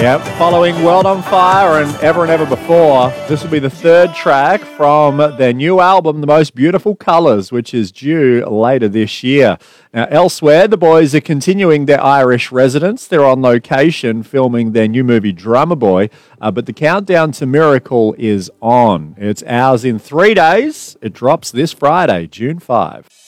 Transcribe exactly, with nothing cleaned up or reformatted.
Yep, following World on Fire and Ever and Ever Before, this will be the third track from their new album, The Most Beautiful Colours, which is due later this year. Now, elsewhere, the boys are continuing their Irish residence. They're on location filming their new movie, Drummer Boy, uh, but the countdown to Miracle is on. It's ours in three days. It drops this Friday, June fifth.